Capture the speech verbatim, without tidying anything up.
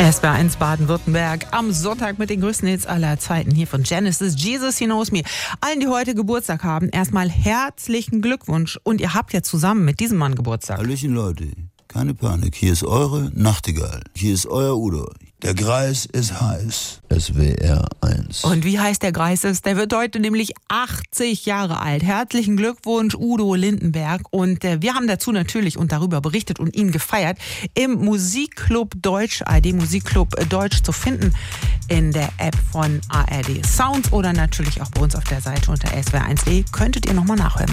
S W R eins Baden-Württemberg am Sonntag mit den größten Hits aller Zeiten hier von Genesis, Jesus He Knows Me. Allen, die heute Geburtstag haben, erstmal herzlichen Glückwunsch. Und ihr habt ja zusammen mit diesem Mann Geburtstag. Hallöchen Leute, keine Panik, hier ist eure Nachtigall. Hier ist euer Udo. Der Greis ist heiß. S W R eins. Und wie heißt der Greis ist? Der wird heute nämlich achtzig Jahre alt. Herzlichen Glückwunsch, Udo Lindenberg. Und äh, wir haben dazu natürlich und darüber berichtet und ihn gefeiert im Musikclub Deutsch, A R D Musikclub Deutsch zu finden in der App von A R D Sounds oder natürlich auch bei uns auf der Seite unter S W R eins punkt de. Könntet ihr nochmal nachhören.